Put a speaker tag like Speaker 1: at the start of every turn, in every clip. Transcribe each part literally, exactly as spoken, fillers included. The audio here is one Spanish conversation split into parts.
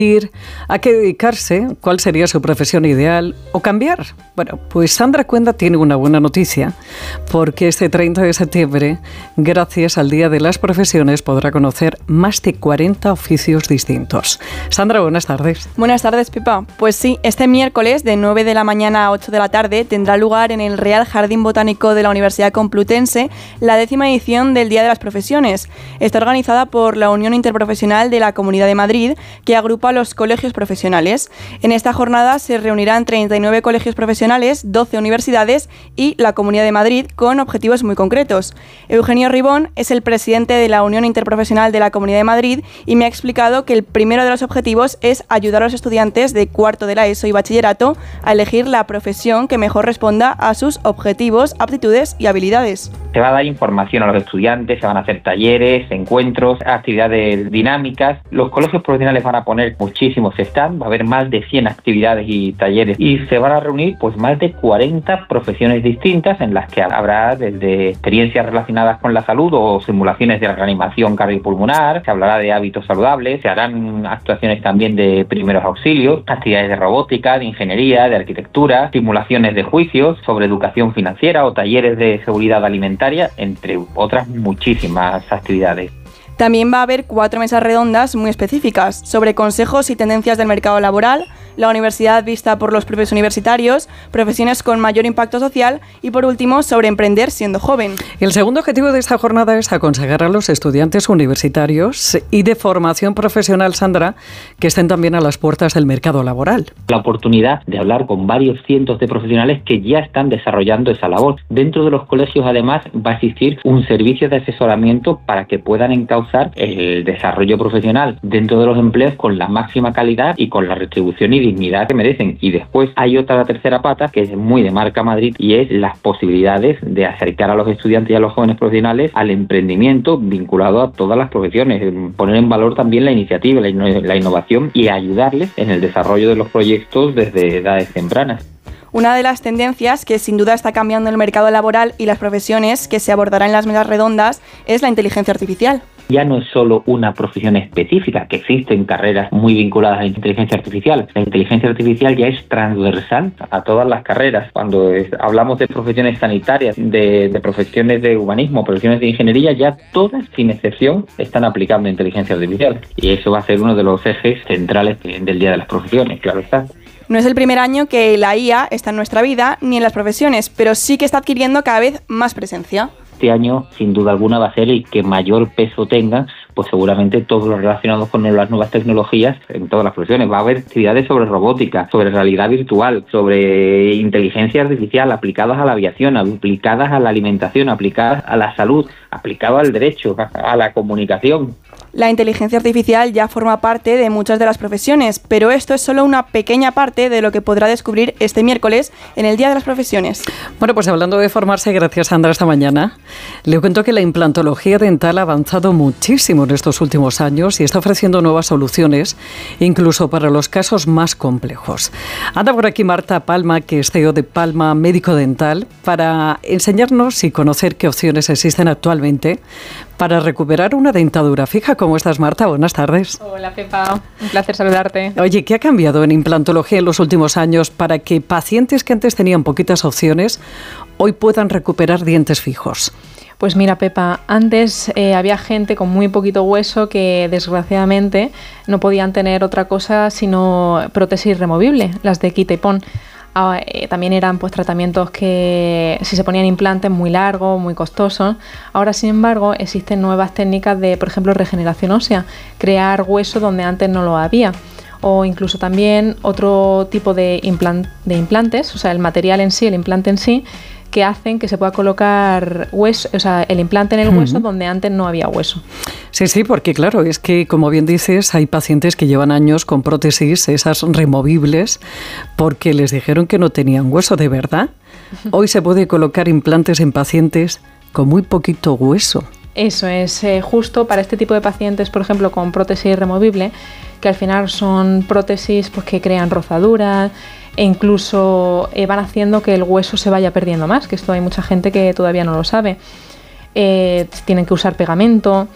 Speaker 1: ¿A qué dedicarse? ¿Cuál sería su profesión ideal? ¿O cambiar? Bueno, pues Sandra Cuenda tiene una buena noticia, porque este treinta de septiembre, gracias al Día de las Profesiones, podrá conocer más de cuarenta oficios distintos. Sandra, buenas tardes.
Speaker 2: Buenas tardes, Pepa. Pues sí, este miércoles de nueve de la mañana a ocho de la tarde tendrá lugar en el Real Jardín Botánico de la Universidad Complutense la décima edición del Día de las Profesiones. Está organizada por la Unión Interprofesional de la Comunidad de Madrid, que agrupa los colegios profesionales. En esta jornada se reunirán treinta y nueve colegios profesionales, doce universidades y la Comunidad de Madrid con objetivos muy concretos. Eugenio Ribón es el presidente de la Unión Interprofesional de la Comunidad de Madrid y me ha explicado que el primero de los objetivos es ayudar a los estudiantes de cuarto de la ESO y bachillerato a elegir la profesión que mejor responda a sus objetivos, aptitudes y habilidades.
Speaker 3: Se va a dar información a los estudiantes, se van a hacer talleres, encuentros, actividades dinámicas. Los colegios profesionales van a poner muchísimos stands, va a haber más de cien actividades y talleres y se van a reunir pues más de cuarenta profesiones distintas en las que habrá desde experiencias relacionadas con la salud o simulaciones de reanimación cardiopulmonar, se hablará de hábitos saludables, se harán actuaciones también de primeros auxilios, actividades de robótica, de ingeniería, de arquitectura, simulaciones de juicios sobre educación financiera o talleres de seguridad alimentaria, entre otras muchísimas actividades.
Speaker 2: También va a haber cuatro mesas redondas muy específicas sobre consejos y tendencias del mercado laboral, la universidad vista por los propios universitarios, profesiones con mayor impacto social y, por último, sobre emprender siendo joven.
Speaker 1: El segundo objetivo de esta jornada es aconsejar a los estudiantes universitarios y de formación profesional, Sandra, que estén también a las puertas del mercado laboral.
Speaker 3: La oportunidad de hablar con varios cientos de profesionales que ya están desarrollando esa labor. Dentro de los colegios, además, va a existir un servicio de asesoramiento para que puedan encauzar el desarrollo profesional dentro de los empleos con la máxima calidad y con la retribución y dignidad que merecen. Y después hay otra, la tercera pata, que es muy de marca Madrid, y es las posibilidades de acercar a los estudiantes y a los jóvenes profesionales al emprendimiento vinculado a todas las profesiones, poner en valor también la iniciativa, la, inno- la innovación y ayudarles en el desarrollo de los proyectos desde edades tempranas.
Speaker 2: Una de las tendencias que sin duda está cambiando el mercado laboral y las profesiones que se abordará en las mesas redondas es la inteligencia artificial.
Speaker 3: Ya no es solo una profesión específica, que existen carreras muy vinculadas a la inteligencia artificial. La inteligencia artificial ya es transversal a todas las carreras. Cuando es, hablamos de profesiones sanitarias, de, de profesiones de humanismo, profesiones de ingeniería, ya todas, sin excepción, están aplicando inteligencia artificial. Y eso va a ser uno de los ejes centrales del Día de las Profesiones, claro está.
Speaker 2: No es el primer año que la I A está en nuestra vida ni en las profesiones, pero sí que está adquiriendo cada vez más presencia.
Speaker 3: Este año, sin duda alguna, va a ser el que mayor peso tenga, pues seguramente todos los relacionados con las nuevas tecnologías en todas las profesiones. Va a haber actividades sobre robótica, sobre realidad virtual, sobre inteligencia artificial aplicadas a la aviación, aplicadas a la alimentación, aplicadas a la salud, aplicadas al derecho, a la comunicación.
Speaker 2: La inteligencia artificial ya forma parte de muchas de las profesiones, pero esto es solo una pequeña parte de lo que podrá descubrir este miércoles en el Día de las Profesiones.
Speaker 1: Bueno, pues hablando de formarse, gracias Sandra esta mañana, le cuento que la implantología dental ha avanzado muchísimo en estos últimos años y está ofreciendo nuevas soluciones, incluso para los casos más complejos. Anda por aquí Marta Palma, que es C E O de Palma Médico Dental, para enseñarnos y conocer qué opciones existen actualmente para recuperar una dentadura fija. ¿Cómo estás, Marta? Buenas tardes.
Speaker 4: Hola, Pepa. Un placer saludarte.
Speaker 1: Oye, ¿qué ha cambiado en implantología en los últimos años para que pacientes que antes tenían poquitas opciones hoy puedan recuperar dientes fijos?
Speaker 4: Pues mira, Pepa, antes eh, había gente con muy poquito hueso que desgraciadamente no podían tener otra cosa sino prótesis removible, las de quita y pon. Ah, eh, también eran pues tratamientos que si se ponían implantes muy largos, muy costosos. Ahora, sin embargo, existen nuevas técnicas de, por ejemplo, regeneración ósea, crear hueso donde antes no lo había. O incluso también otro tipo de, implant- de implantes, o sea, el material en sí, el implante en sí, que hacen que se pueda colocar hueso, o sea, el implante en el hueso uh-huh. donde antes no había hueso.
Speaker 1: Sí, sí, porque claro, es que como bien dices, hay pacientes que llevan años con prótesis, esas removibles, porque les dijeron que no tenían hueso de verdad. Hoy se puede colocar implantes en pacientes con muy poquito hueso.
Speaker 4: Eso es, eh, justo para este tipo de pacientes, por ejemplo, con prótesis removible, que al final son prótesis pues, que crean rozaduras e incluso eh, van haciendo que el hueso se vaya perdiendo más, que esto hay mucha gente que todavía no lo sabe. Eh, tienen que usar pegamento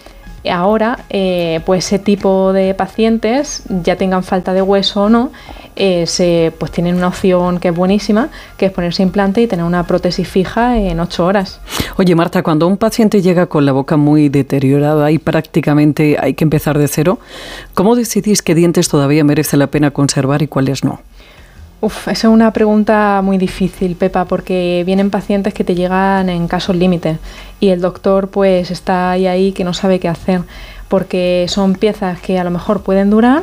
Speaker 4: Ahora, eh, pues ese tipo de pacientes, ya tengan falta de hueso o no, eh, se, pues tienen una opción que es buenísima, que es ponerse implante y tener una prótesis fija en ocho horas.
Speaker 1: Oye, Marta, cuando un paciente llega con la boca muy deteriorada y prácticamente hay que empezar de cero, ¿cómo decidís qué dientes todavía merece la pena conservar y cuáles no?
Speaker 4: Uf, esa es una pregunta muy difícil, Pepa, porque vienen pacientes que te llegan en casos límites y el doctor pues está ahí, ahí que no sabe qué hacer, porque son piezas que a lo mejor pueden durar,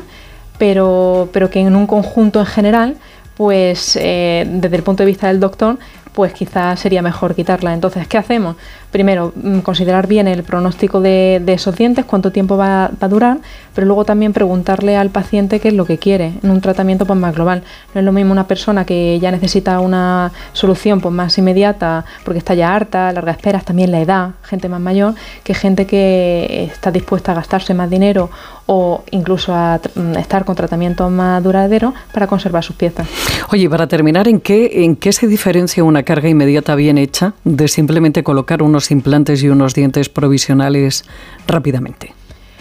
Speaker 4: pero, pero que en un conjunto en general, pues eh, desde el punto de vista del doctor, pues quizás sería mejor quitarla. Entonces, ¿qué hacemos? Primero, considerar bien el pronóstico de, de esos dientes, cuánto tiempo va, va a durar, pero luego también preguntarle al paciente qué es lo que quiere en un tratamiento pues, más global. No es lo mismo una persona que ya necesita una solución pues, más inmediata porque está ya harta, largas esperas, también la edad, gente más mayor, que gente que está dispuesta a gastarse más dinero o incluso a estar con tratamientos más duraderos para conservar sus piezas.
Speaker 1: Oye, para terminar, ¿en qué, en qué se diferencia una carga inmediata bien hecha de simplemente colocar unos implantes y unos dientes provisionales rápidamente?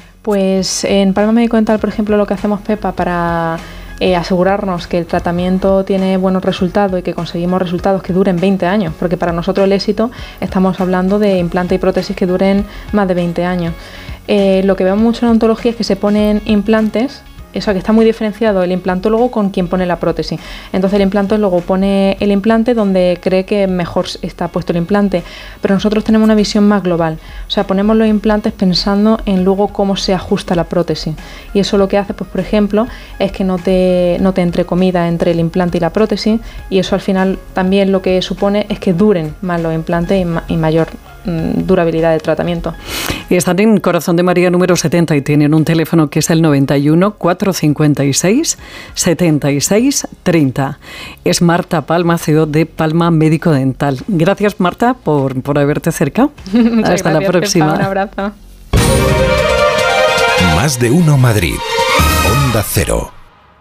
Speaker 4: Pues en Palma Médico Dental, por ejemplo, lo que hacemos, Pepa, para eh, asegurarnos que el tratamiento tiene buenos resultados y que conseguimos resultados que duren veinte años, porque para nosotros el éxito estamos hablando de implante y prótesis que duren más de veinte años. Eh, lo que vemos mucho en odontología es que se ponen implantes, eso que está muy diferenciado el implantólogo con quien pone la prótesis. Entonces el implantólogo pone el implante donde cree que mejor está puesto el implante, pero nosotros tenemos una visión más global. O sea, ponemos los implantes pensando en luego cómo se ajusta la prótesis. Y eso lo que hace, pues por ejemplo, es que no te, no te entre comida entre el implante y la prótesis, y eso al final también lo que supone es que duren más los implantes y, ma- y mayor mmm, durabilidad del tratamiento.
Speaker 1: Y están en Corazón de María número setenta y tienen un teléfono que es el noventa y uno, cuatrocientos cincuenta y seis, setenta y seis, treinta. Es Marta Palma, C E O de Palma Médico Dental. Gracias, Marta, por, por haberte acercado.
Speaker 4: Muchas
Speaker 1: Hasta
Speaker 4: gracias,
Speaker 1: la próxima.
Speaker 4: Pepa, un abrazo.
Speaker 5: Más de uno Madrid. Onda Cero.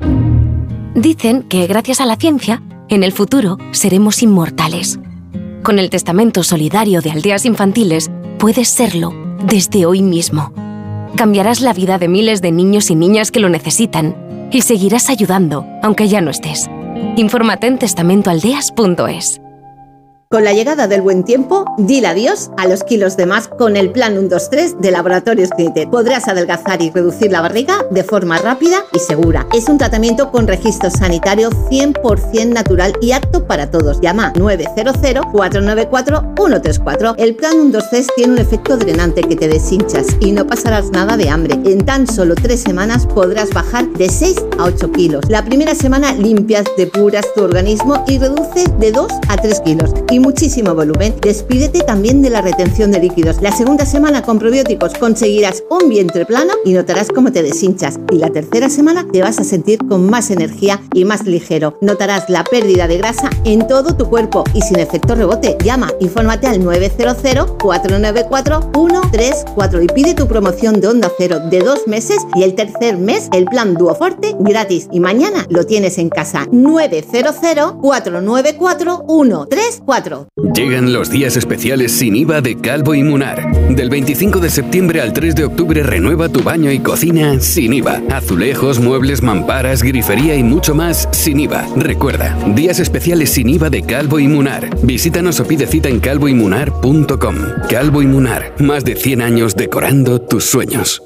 Speaker 6: Dicen que gracias a la ciencia, en el futuro seremos inmortales. Con el testamento solidario de Aldeas Infantiles, puedes serlo desde hoy mismo. Cambiarás la vida de miles de niños y niñas que lo necesitan y seguirás ayudando, aunque ya no estés. Infórmate en testamentoaldeas punto es.
Speaker 7: Con la llegada del buen tiempo, dile adiós a los kilos de más con el Plan uno dos tres de Laboratorios Clinitet. Podrás adelgazar y reducir la barriga de forma rápida y segura. Es un tratamiento con registro sanitario cien por ciento natural y apto para todos. Llama nueve cero cero, cuatro nueve cuatro, uno tres cuatro. El Plan uno dos tres tiene un efecto drenante que te deshinchas y no pasarás nada de hambre. En tan solo tres semanas podrás bajar de seis a ocho kilos. La primera semana limpias, depuras tu organismo y reduces de dos a tres kilos. Y muchísimo volumen. Despídete también de la retención de líquidos. La segunda semana con probióticos conseguirás un vientre plano y notarás cómo te deshinchas. Y la tercera semana te vas a sentir con más energía y más ligero. Notarás la pérdida de grasa en todo tu cuerpo y sin efecto rebote. Llama, infórmate al nueve cero cero, cuatro nueve cuatro, uno tres cuatro y pide tu promoción de Onda Cero de dos meses y el tercer mes el plan Duoforte gratis. Y mañana lo tienes en casa. nueve cero cero, cuatro nueve cuatro, uno tres cuatro.
Speaker 8: Llegan los días especiales sin I V A de Calvo y Munar. Del veinticinco de septiembre al tres de octubre renueva tu baño y cocina sin I V A. Azulejos, muebles, mamparas, grifería y mucho más sin I V A. Recuerda, días especiales sin I V A de Calvo y Munar. Visítanos o pide cita en calvo y munar punto com. Calvo y Munar, más de cien años decorando tus sueños.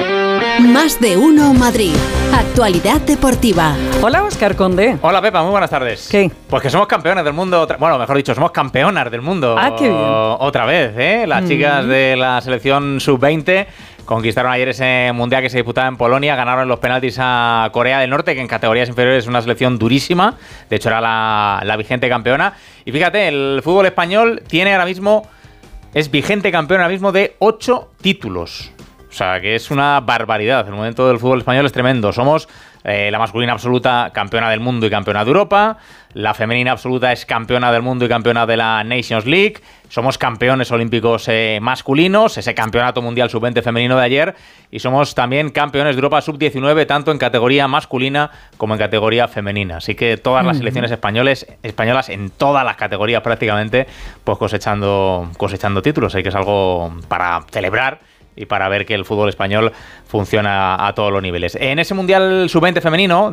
Speaker 9: Más de uno Madrid. Actualidad deportiva.
Speaker 1: Hola, Óscar Conde.
Speaker 10: Hola, Pepa, muy buenas tardes.
Speaker 1: ¿Qué?
Speaker 10: Pues que somos campeones del mundo, otra, bueno, mejor dicho, somos campeonas del mundo.
Speaker 1: Ah, qué bien.
Speaker 10: Otra vez, ¿eh? Las mm. chicas de la selección sub veinte conquistaron ayer ese mundial que se disputaba en Polonia, ganaron los penaltis a Corea del Norte, que en categorías inferiores es una selección durísima, de hecho era la, la vigente campeona. Y fíjate, el fútbol español tiene ahora mismo, es vigente campeón ahora mismo de ocho títulos. O sea, que es una barbaridad. El momento del fútbol español es tremendo. Somos eh, la masculina absoluta campeona del mundo y campeona de Europa. La femenina absoluta es campeona del mundo y campeona de la Nations League. Somos campeones olímpicos eh, masculinos, ese campeonato mundial sub veinte femenino de ayer. Y somos también campeones de Europa sub diecinueve, tanto en categoría masculina como en categoría femenina. Así que todas las selecciones españoles, españolas en todas las categorías prácticamente, pues cosechando, cosechando títulos. Así que es algo para celebrar. y para ver que el fútbol español funciona a todos los niveles. En ese Mundial sub veinte femenino